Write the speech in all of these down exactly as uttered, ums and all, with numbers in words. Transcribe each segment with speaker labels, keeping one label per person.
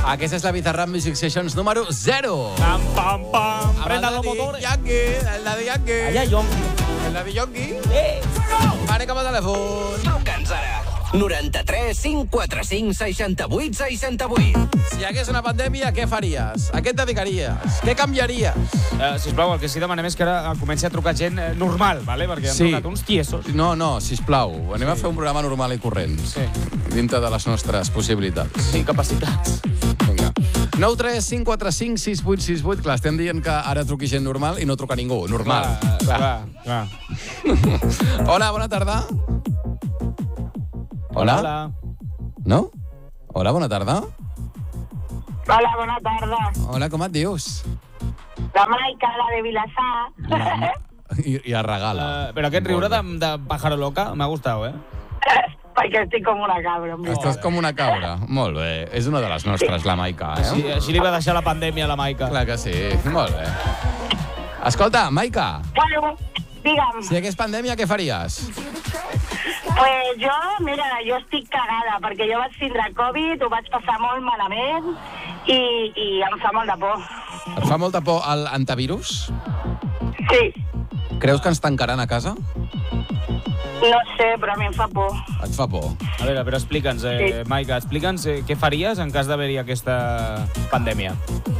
Speaker 1: Aquesta és la Bizarrap Music Sessions número zero.
Speaker 2: Pam, pam, pam. Prenda los
Speaker 1: Amb el
Speaker 2: motores.
Speaker 1: Yankee, el de Yankee.
Speaker 2: Allà, Yonki.
Speaker 1: El de Yankee.
Speaker 2: Eh!
Speaker 1: Anem cap al telèfon.
Speaker 3: Truca'ns ara. noranta-tres cinc quaranta cinc seixanta-vuit seixanta-vuit.
Speaker 1: Si hi hagués una pandèmia, què faries? A què et dedicaries? Què canviaries?
Speaker 2: Uh, sisplau, el que sí demanem és que ara comenci a trucar gent eh, normal, vale? Perquè han
Speaker 1: Sí.
Speaker 2: trucat uns tiesos.
Speaker 1: No, no, sisplau. Anem a fer un programa normal i corrent.
Speaker 2: Sí.
Speaker 1: Dintre de les nostres possibilitats.
Speaker 2: Sí, capacitats.
Speaker 1: Vinga. nou tres cinc quatre cinc sis vuit sis vuit. Clar, estem dient que ara truqui gent normal i no truca ningú. Normal.
Speaker 2: Clar, clar, clar.
Speaker 1: Hola, bona tarda. Hola.
Speaker 2: Hola.
Speaker 1: No? Hola, bona tarda.
Speaker 4: Hola, bona tarda.
Speaker 1: Hola, com et dius?
Speaker 4: La Maica, la de Vilassar.
Speaker 1: La... I, I es regala.
Speaker 2: Uh, però aquest riure de, de pájaro loca m'ha gustat, eh?
Speaker 4: Perquè estic com una cabra. Amb
Speaker 1: Estàs com una cabra. Molt bé. És una de les nostres, la Maica, eh?
Speaker 2: Així, així li va deixar la pandèmia a la Maica.
Speaker 1: Clar que sí. Molt bé. Escolta, Maica,
Speaker 4: Bueno, digue'm.
Speaker 1: si hi hagués pandèmia, què faries?
Speaker 4: Pues jo, mira, jo estic cagada, perquè jo vaig tindre Covid, ho vaig passar molt malament i, i em fa molt de por.
Speaker 1: Et fa molta por el antivirus?
Speaker 4: Sí,
Speaker 1: Creus que ens tancaran a casa?
Speaker 4: no sé, però a mi em fa por.
Speaker 1: Et fa por.
Speaker 2: A veure, però explica'ns, eh,
Speaker 4: Sí.
Speaker 2: Maica, explica'ns eh, què faries en cas d'haver-hi aquesta pandèmia.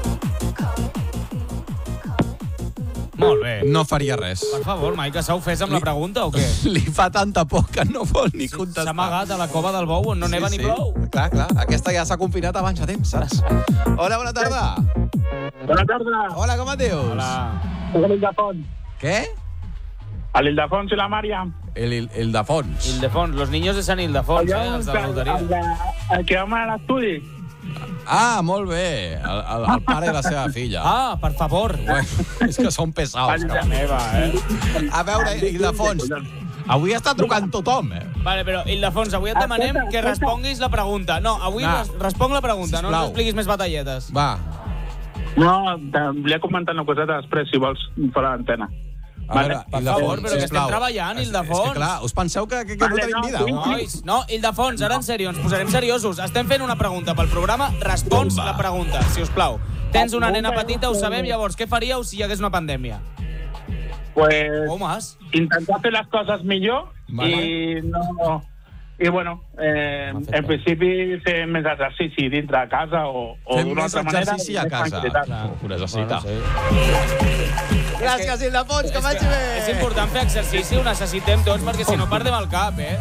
Speaker 2: Molt bé.
Speaker 1: No faria res.
Speaker 2: Per favor, Maica, s'ha ofès amb la pregunta o què?
Speaker 1: Li fa tanta por que no vol ni contestar.
Speaker 2: S'ha amagat a la cova del bou on no neva ni plou.
Speaker 1: Clar, clar. Aquesta ja s'ha confinat abans de temps, saps? Hola, bona tarda.
Speaker 5: Bona tarda.
Speaker 1: Hola, com et dius?
Speaker 2: Hola.
Speaker 5: Soc l'Ildefons.
Speaker 1: Què?
Speaker 5: L'Ildefons i la Màriam.
Speaker 1: El, el, el de fons.
Speaker 2: Ildefons, los niños de Sant Ildefons, eh, els de la loteria.
Speaker 5: El, el, el que vam a l'estudi.
Speaker 1: Ah, molt bé. El, el, el pare i la seva filla.
Speaker 2: Ah, per favor.
Speaker 1: Bueno, és que són pesaos.
Speaker 2: La meva, eh?
Speaker 1: A veure, Ildefons, avui està trucant tothom, eh?
Speaker 2: Vale, però Ildefons, avui et demanem
Speaker 5: Escolta,
Speaker 2: que
Speaker 5: escolta.
Speaker 2: responguis la pregunta. No, avui
Speaker 1: No.
Speaker 2: res, respon la pregunta, no
Speaker 1: Sisplau.
Speaker 2: ens expliquis més batalletes.
Speaker 1: Va,
Speaker 5: No, te volia comentar una coseta després, si vols, fora d'antena.
Speaker 1: a
Speaker 5: Vale,
Speaker 1: veure,
Speaker 2: Per
Speaker 1: Ildefons,
Speaker 2: favor, però que estem
Speaker 1: sisplau.
Speaker 2: treballant,
Speaker 1: És- És
Speaker 2: Ildefons.
Speaker 1: que clar, us penseu que, que, que no
Speaker 5: Vale,
Speaker 1: tenim
Speaker 5: no,
Speaker 1: vida?
Speaker 5: sí,
Speaker 1: o?
Speaker 2: Nois, no, Ildefons, ara en sèrio, ens posarem seriosos. Estem fent una pregunta pel programa, respons
Speaker 1: Bomba.
Speaker 2: la pregunta, si us plau. Tens una nena petita, ho sabem, llavors, què faríeu si hi hagués una pandèmia?
Speaker 5: Pues
Speaker 2: Homes,
Speaker 5: intentar fer les coses millor
Speaker 1: Vale.
Speaker 5: i no... I bueno, eh,
Speaker 2: Perfecte.
Speaker 5: en principi fer més exercici dintre de casa o, o
Speaker 1: Fem
Speaker 5: d'una
Speaker 1: més
Speaker 5: altra manera.
Speaker 1: exercici a
Speaker 5: més
Speaker 1: casa.
Speaker 5: tranquil·litat.
Speaker 1: Clar, ho necessita.
Speaker 2: Bueno, sí.
Speaker 1: Gràcies, Ildefons, que vagi bé.
Speaker 2: És important fer exercici, ho necessitem tots, perquè si no perdem el cap, eh?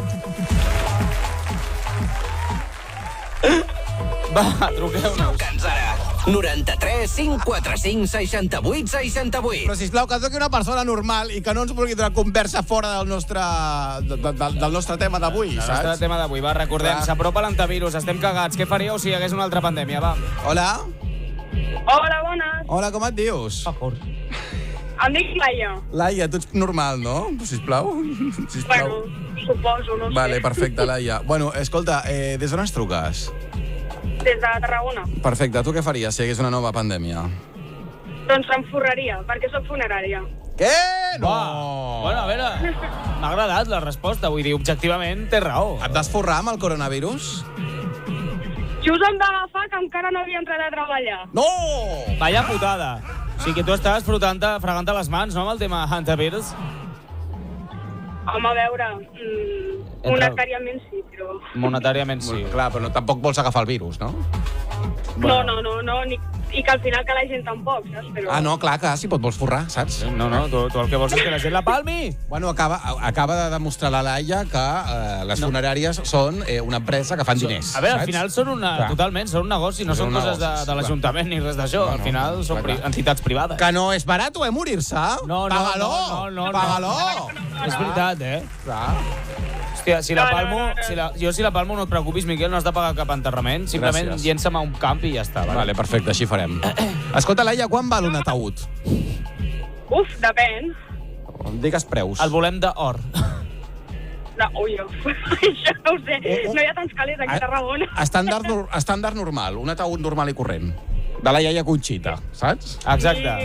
Speaker 2: Va, truqueu-nos.
Speaker 3: Truca'ns ara. noranta-tres cinc quaranta cinc seixanta-vuit seixanta-vuit.
Speaker 1: Però, sisplau, que truqui una persona normal i que no ens vulgui donar conversa fora del nostre, de, de, del nostre tema d'avui,
Speaker 2: El nostre
Speaker 1: saps?
Speaker 2: tema d'avui, va, recordem,
Speaker 1: Clar.
Speaker 2: s'apropa l'antivirus, estem cagats. Què faríeu si hi hagués una altra pandèmia, va?
Speaker 1: Hola?
Speaker 4: Hola, bones.
Speaker 1: Hola, com et dius?
Speaker 4: Em dic Laia.
Speaker 1: Laia, tu ets normal, no? Sisplau. Sisplau.
Speaker 4: suposo, no
Speaker 1: Vale, perfecte, Laia. Bueno, escolta, eh, des d'on ens truques?
Speaker 4: des de Tarragona.
Speaker 1: Perfecte, tu què faries si hi hagués una nova pandèmia?
Speaker 4: Doncs em forraria, perquè sóc funerària.
Speaker 1: Què? No!
Speaker 2: Va. Bueno, a veure, m'ha agradat la resposta. Vull dir, objectivament, té raó.
Speaker 1: Et vas forrar amb el coronavirus?
Speaker 4: Just em va agafar que encara no havia entrat a treballar.
Speaker 1: No!
Speaker 2: Vaya putada. O sigui que tu estaves frotant-te, fregant-te les mans, no, amb el tema antivirus?
Speaker 4: Home, a veure, mm,
Speaker 2: Entre-
Speaker 4: monetàriament sí, però...
Speaker 2: Monetàriament sí.
Speaker 1: Clar, però no, tampoc vols agafar el virus, no?
Speaker 4: No, no, no, no, ni... i que al final que la gent tampoc, saps? Però...
Speaker 1: Ah, no, clar, que si pot vols forrar, saps?
Speaker 2: No, no, tu, tu el que vols és que la gent la palmi.
Speaker 1: Bueno, acaba, acaba de demostrar la Laia que eh, les
Speaker 2: No.
Speaker 1: funeràries són eh, una empresa que fan diners.
Speaker 2: A veure, al
Speaker 1: saps?
Speaker 2: final són una...
Speaker 1: Clar.
Speaker 2: Totalment, són un negoci, no
Speaker 1: Són
Speaker 2: són coses de,
Speaker 1: negocis,
Speaker 2: de l'Ajuntament ni res d'això.
Speaker 1: No,
Speaker 2: Al
Speaker 1: no,
Speaker 2: final són
Speaker 1: clar,
Speaker 2: pri
Speaker 1: clar.
Speaker 2: entitats privades.
Speaker 1: Que no és barat, eh, morir-se?
Speaker 2: No, no,
Speaker 1: Paga-lo!
Speaker 2: no, no, no,
Speaker 1: Paga-lo!
Speaker 2: És veritat, eh?
Speaker 1: Clar.
Speaker 2: Hòstia, si la
Speaker 4: No, no,
Speaker 2: palmo,
Speaker 4: no, no.
Speaker 2: si la, jo si la palmo no et preocupis, Miquel, no has de pagar cap enterrament. Simplement
Speaker 1: Gràcies.
Speaker 2: llença'm a un camp i ja està. Vale?
Speaker 1: Vale, perfecte, així farem. Escolta, Laia, quan val un ataúd?
Speaker 4: Uf, depèn.
Speaker 1: Digues preus.
Speaker 2: El volem d'or.
Speaker 4: No, ui, uf. Això no ho sé. No hi ha tants calés aquí a Tarragona.
Speaker 1: Estàndard, nor- estàndard normal, un ataúd normal i corrent. De la iaia Conxita, saps?
Speaker 2: Exacte.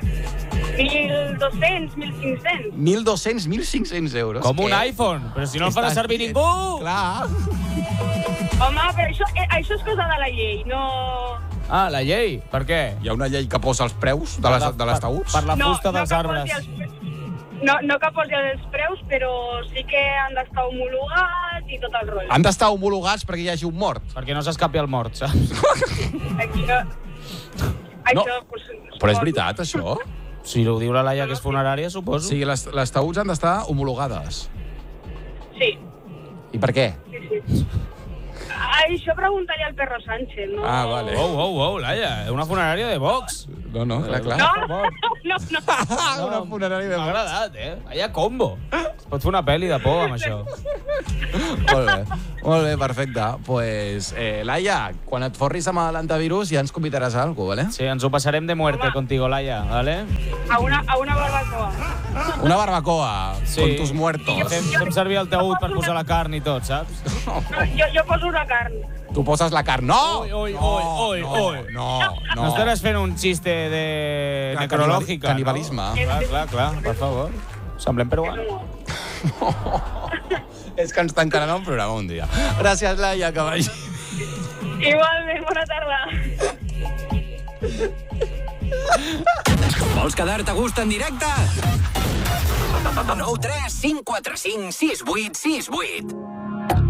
Speaker 4: mil dos-cents, mil cinc-cents.
Speaker 1: mil dos-cents, mil cinc-cents euros.
Speaker 2: Com un
Speaker 1: Què?
Speaker 2: iPhone, però si no el farà
Speaker 1: Estàs
Speaker 2: servir
Speaker 1: dient?
Speaker 2: ningú.
Speaker 1: Clar.
Speaker 4: Home, però això, eh, això és cosa de la llei, no...
Speaker 2: Ah, la llei? Per què?
Speaker 1: Hi ha una llei que posa els preus de les, de les taüts?
Speaker 2: Per, per la
Speaker 6: No,
Speaker 2: fusta
Speaker 6: no
Speaker 2: dels
Speaker 6: que
Speaker 2: arbres.
Speaker 6: posi els- No, no que posi els preus, però sí que han d'estar homologats i tot el rotllo.
Speaker 1: Han d'estar homologats perquè hi hagi un mort.
Speaker 2: Perquè no s'escapi el mort, saps?
Speaker 6: Això...
Speaker 1: No,
Speaker 6: Això, pues,
Speaker 1: però és veritat, això?
Speaker 2: Si ho diu la Laia, que és funerària,
Speaker 1: O
Speaker 2: suposo.
Speaker 1: sigui, les, les taüts han d'estar homologades.
Speaker 6: Sí,
Speaker 1: I per què?
Speaker 6: sí, sí. Ai, això pregunta-li al Perro Sánchez, no?
Speaker 1: Ah, vale.
Speaker 2: Oh, oh, oh, Laia, una funerària de Vox.
Speaker 1: No, no, clar, clar.
Speaker 6: No, no, no.
Speaker 1: Ah, una funerària de
Speaker 2: M'ha
Speaker 1: mort.
Speaker 2: agradat, eh? Vaya combo. Es pot fer una pel·li de por amb això.
Speaker 1: Molt bé, molt bé, perfecte. Pues, eh, Laia, quan et forris amb l'antivirus ja ens convidaràs a alguna cosa, ¿vale?
Speaker 2: Sí, ens ho passarem de muerte
Speaker 6: Home.
Speaker 2: contigo, Laia, ¿vale?
Speaker 6: A una, a una barbacoa.
Speaker 1: Una barbacoa
Speaker 2: Sí.
Speaker 1: con tus muertos.
Speaker 2: Fem, fem servir el taüt per posar la carn i tot, saps?
Speaker 6: No, jo, jo poso una carn.
Speaker 1: Tu poses la carn. No!
Speaker 2: Ui, ui,
Speaker 1: no,
Speaker 2: ui, ui,
Speaker 1: no,
Speaker 2: ui.
Speaker 1: no, no.
Speaker 2: No estaràs fent un xiste de
Speaker 1: Ca-
Speaker 2: necrològica,
Speaker 1: canibalisme.
Speaker 2: no? Clar, clar, clar, per favor. Semblem peruans.
Speaker 1: És que ens tancaran el programa un dia. Gràcies, Laia, que vagi.
Speaker 6: Igualment, bona tarda.
Speaker 3: Vols quedar-te a gust en directe? nou tres cinc quatre cinc sis vuit sis vuit.